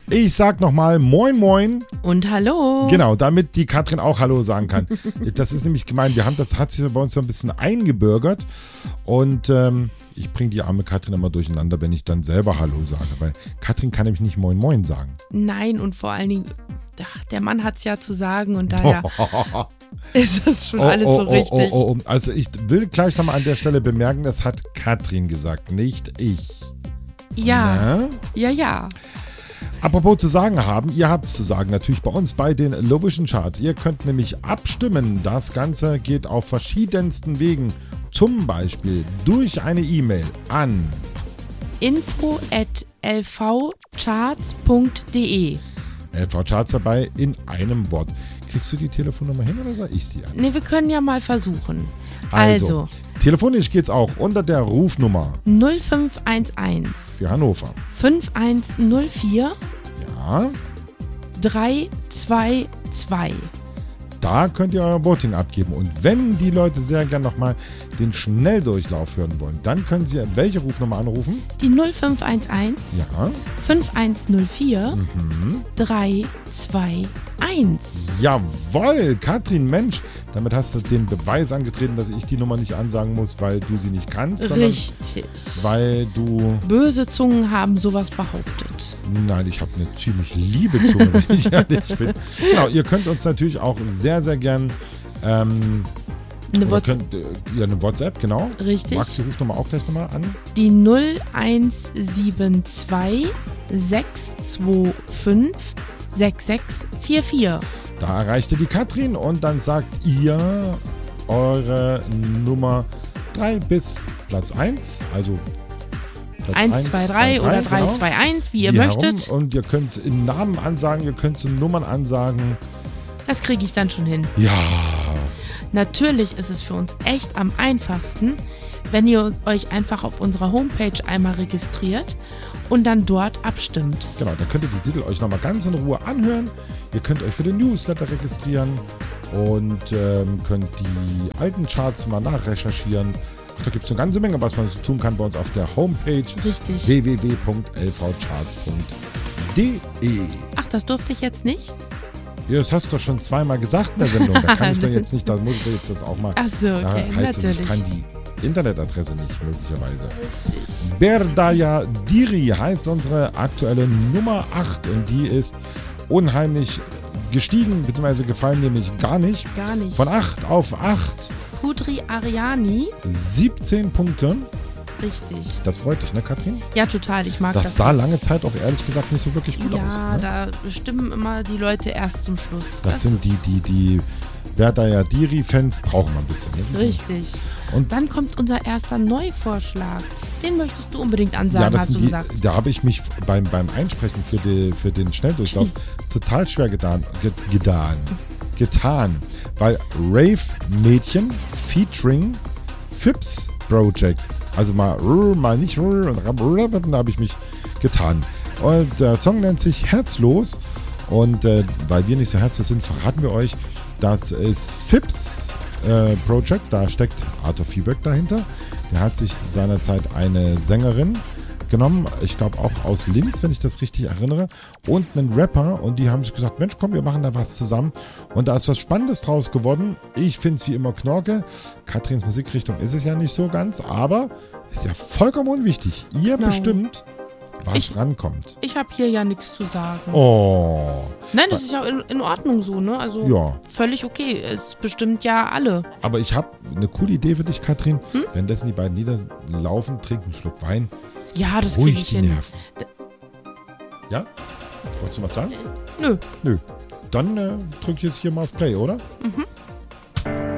Ich sag nochmal Moin Moin. Und Hallo. Genau, damit die Katrin auch Hallo sagen kann. Das ist nämlich gemein. Das hat sich bei uns so ein bisschen eingebürgert. Und ich bringe die arme Katrin immer durcheinander, wenn ich dann selber Hallo sage. Weil Katrin kann nämlich nicht Moin Moin sagen. Nein, und vor allen Dingen, der Mann hat es ja zu sagen und daher ist das schon alles so richtig. Also ich will gleich nochmal an der Stelle bemerken, das hat Katrin gesagt, nicht ich. Ja, ja. Apropos zu sagen haben, ihr habt es zu sagen, natürlich bei uns bei den Lovision Chart. Ihr könnt nämlich abstimmen. Das Ganze geht auf verschiedensten Wegen. Zum Beispiel durch eine E-Mail an info@lvcharts.de. LV-Charts dabei in einem Wort. Kriegst du die Telefonnummer hin oder soll ich sie an? Ne, wir können ja mal versuchen. Also, telefonisch geht's auch unter der Rufnummer 0511 für Hannover 5104 ja 322. Da könnt ihr euer Voting abgeben. Und wenn die Leute sehr gern nochmal den Schnelldurchlauf hören wollen, dann können sie welche Rufnummer anrufen? Die 0511 Ja. 5104 321. Jawohl, Katrin, Mensch, damit hast du den Beweis angetreten, dass ich die Nummer nicht ansagen muss, weil du sie nicht kannst, sondern Richtig. weil du... Böse Zungen haben sowas behauptet. Nein, ich habe eine ziemlich liebe Zunge, wenn ich ehrlich bin. Genau, ihr könnt uns natürlich auch sehr, sehr gern Eine WhatsApp, genau. Richtig. Magst du die Rufnummer auch gleich nochmal an? Die 0172 625 6644. Da erreicht ihr die Katrin und dann sagt ihr eure Nummer 3 bis Platz 1, also Platz 1, 2, 3 oder 3, genau. 2, 1, wie ihr Hier möchtet. herum. Und ihr könnt es in Namen ansagen, ihr könnt es in Nummern ansagen. Das kriege ich dann schon hin. Ja. Natürlich ist es für uns echt am einfachsten, wenn ihr euch einfach auf unserer Homepage einmal registriert und dann dort abstimmt. Genau, dann könnt ihr die Titel euch nochmal ganz in Ruhe anhören. Ihr könnt euch für den Newsletter registrieren und könnt die alten Charts mal nachrecherchieren. Ach, da gibt es eine ganze Menge, was man so tun kann bei uns auf der Homepage. Richtig. www.lvcharts.de. Ach, das durfte ich jetzt nicht? Ja, das hast du doch schon zweimal gesagt in der Sendung. Da kann ich doch jetzt nicht, da muss ich doch jetzt das auch mal. Ach so, okay, Da heißt natürlich. Es, ich kann die Internetadresse nicht, möglicherweise. Richtig. Berdaya Diri heißt unsere aktuelle Nummer 8 und die ist unheimlich gestiegen, beziehungsweise gefallen nämlich gar nicht. Gar nicht. Von 8 auf 8, Pudri Ariani. 17 Punkte. Richtig. Das freut dich, ne, Katrin? Ja, total. Ich mag Das das. sah lange Zeit auch ehrlich gesagt nicht so wirklich gut aus. Ja, Ne? da bestimmen immer die Leute erst zum Schluss. Das sind die Berdaya Diri-Fans brauchen wir ein bisschen. Ne? Richtig. Und Dann kommt unser erster Neuvorschlag. Den möchtest du unbedingt ansagen, hast du gesagt. Da habe ich mich beim Einsprechen für den Schnelldurchlauf total schwer getan. Weil Rave Mädchen featuring Phipps Project. Also mal nicht und da habe ich mich getan. Und der Song nennt sich Herzlos. Und weil wir nicht so herzlos sind, verraten wir euch, das ist Phipps Project. Da steckt Arthur Fiebeck dahinter. Der hat sich seinerzeit eine Sängerin genommen, ich glaube auch aus Linz, wenn ich das richtig erinnere, und einen Rapper, und die haben sich gesagt, Mensch, komm, wir machen da was zusammen, und da ist was Spannendes draus geworden. Ich finde es wie immer Knorke. Katrins Musikrichtung ist es ja nicht so ganz, aber ist ja vollkommen unwichtig. Ihr bestimmt, was rankommt. Ich habe hier ja nichts zu sagen. Oh. Nein, das ist ja in Ordnung so, ne? Also Ja. völlig okay. Es bestimmt ja alle. Aber ich habe eine coole Idee für dich, Katrin. Währenddessen die beiden Lieder laufen, trinken einen Schluck Wein. Ja, das kriege Ruhig ich die hin. Nerven. Ja? Wolltest du was sagen? Nö. Nö. Dann drücke ich jetzt hier mal auf Play, oder? Mhm.